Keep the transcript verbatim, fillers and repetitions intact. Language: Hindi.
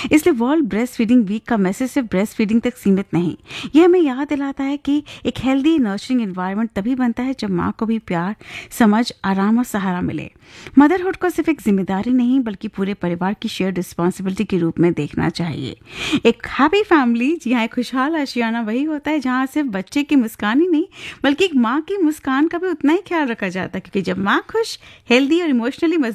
इसलिए वर्ल्ड ब्रेस्ट फीडिंग वीक का मैसेज सिर्फ ब्रेस्ट फीडिंग तक सीमित नहीं, ये हमें याद दिलाता है कि एक हेल्दी नर्चरिंग एनवायरनमेंट तभी बनता है जब माँ को भी प्यार, समझ, आराम और सहारा मिले। मदरहुड को सिर्फ एक जिम्मेदारी नहीं बल्कि पूरे परिवार की शेयर्ड रिस्पॉन्सिबिलिटी के रूप में देखना चाहिए। एक हैप्पी फैमिली, जी हाँ, एक खुशहाल आशियाना वही होता है जहाँ सिर्फ बच्चे की मुस्कान ही नहीं बल्कि एक माँ की मुस्कान का भी उतना ही ख्याल रखा जाता है, क्योंकि जब माँ खुश, हेल्दी और इमोशनली